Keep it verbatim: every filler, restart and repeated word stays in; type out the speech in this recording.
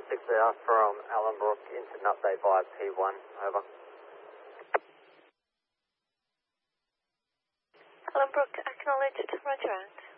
six hour from Allenbrook into Nut Bay via P one, over. Allenbrook, acknowledged, roger out.